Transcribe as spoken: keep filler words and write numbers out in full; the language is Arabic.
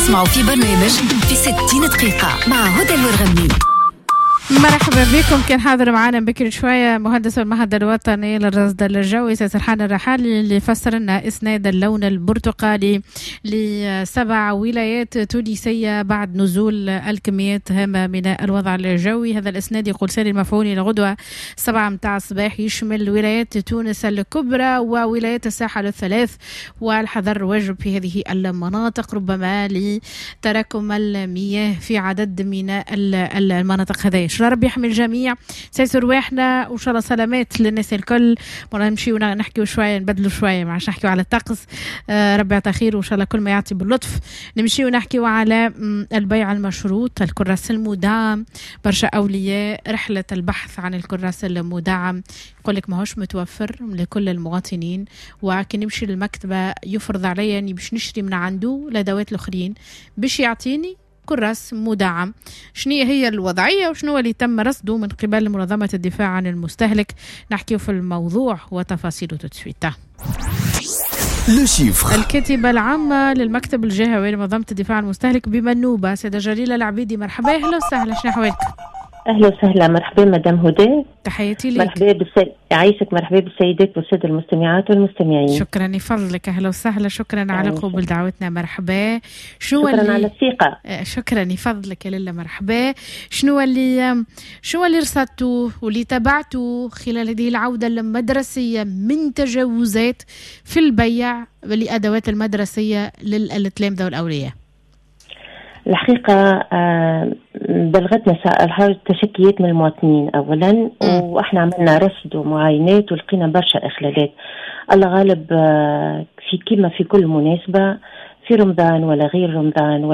تسمعوا في برنامج في ستين دقيقة مع هدى الورغمي. مرحبا بكم. كان حاضر معنا بكري شوية مهندس المعهد الوطني للرصد الجوي سي سرحان الرحالي اللي فسر لنا إسناد اللون البرتقالي لسبع ولايات تونسية بعد نزول الكميات هامة من الوضع الجوي. هذا الإسناد يقول سالي المفعولي لغدوة سبعة متاع الصباح يشمل ولايات تونس الكبرى وولايات الساحل الثلاث، والحذر واجب في هذه المناطق ربما لتراكم المياه في عدد من المناطق هذه. ربي يحمي الجميع، سيسر رواحنا وان شاء الله سلامات للناس الكل. مرة نمشي ونحكي شويه نبدلوا شويه معاش نحكيوا على الطقس. آه ربي يعطي خير وان شاء الله كل ما يعطي باللطف. نمشي ونحكيوا على البيع المشروط، الكراس المدعم. برشا اولياء رحله البحث عن الكراس المدعم يقول لك ماهوش متوفر لكل المواطنين، وكي نمشي للمكتبه يفرض علي اني باش نشتري من عنده الادوات الاخرين باش يعطيني كراس مدعم. شنو هي الوضعية وشنو اللي تم رصده من قبل منظمة الدفاع عن المستهلك؟ نحكي في الموضوع وتفاصيله تتسويتا. الكاتبة العامة للمكتب الجهوي لمنظمة الدفاع عن المستهلك بمنوبة سيدة جليلة العبيدي، مرحبا. أهلا وسهلا، شنو أحوالك؟ أهلا وسهلا، مرحبا مدام هدى. تحياتي لك. مرحبا بالسيد عايشك، مرحبا بالسيدات والسادة المستمعات والمستمعين. شكرا يفضلك، أهلا وسهلا، شكرا على قبول دعوتنا، مرحبا. شنو شكرا اللي... على الثقة. شكرا يفضلك يا لله، مرحبا. شنو اللي شنو اللي رصدتوا واللي تبعتوا خلال هذه العودة المدرسية من تجاوزات في البيع لأدوات المدرسية للتلامذة والأولياء؟ الحقيقة بلغتنا تشكيات من المواطنين أولا، م. وإحنا عملنا رصد ومعاينات ولقينا برشا إخلالات. الله غالب في كلمة في كل مناسبة، في رمضان ولا غير رمضان